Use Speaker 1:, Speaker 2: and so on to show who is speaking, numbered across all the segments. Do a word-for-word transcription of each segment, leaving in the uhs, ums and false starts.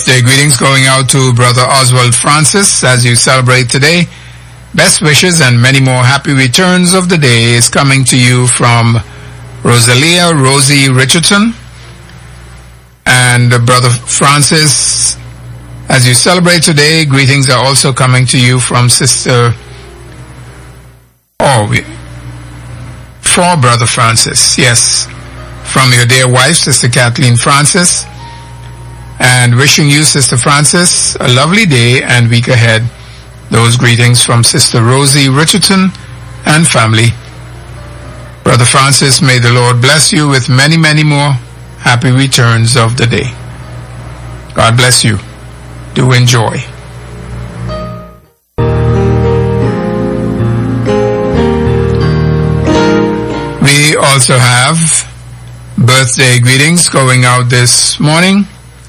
Speaker 1: Birthday greetings going out to Brother Oswald Francis as you celebrate today. Best wishes and many more happy returns of the day is coming to you from Rosalia Rosie Richardson. And uh, Brother Francis, as you celebrate today, greetings are also coming to you from Sister, oh, we, for Brother Francis, yes, from your dear wife, Sister Kathleen Francis, and wishing you, Sister Francis, a lovely day and week ahead. Those greetings from Sister Rosie Richardson and family. Brother Francis, may the Lord bless you with many, many more happy returns of the day. God bless you. Do enjoy. We also have birthday greetings going out this morning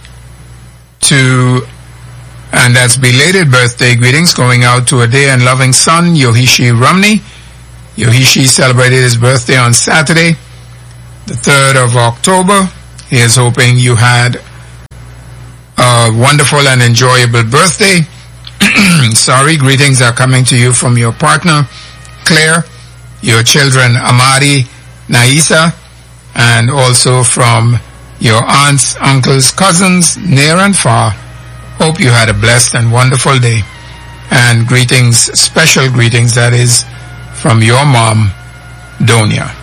Speaker 1: to, and that's belated birthday greetings going out to a dear and loving son, Yohishi Rumney. Yohishi celebrated his birthday on Saturday, the third of October. He is hoping you had a wonderful and enjoyable birthday. Sorry, greetings are coming to you from your partner, Claire, your children, Amari, Naisa, and also from your aunts, uncles, cousins, near and far. Hope you had a blessed and wonderful day. And greetings, special greetings, that is, from your mom, Donia.